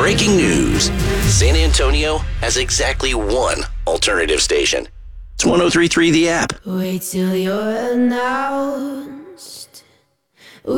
Breaking news. San Antonio has exactly one alternative station. It's 103.3 The App. Wait till you're announced.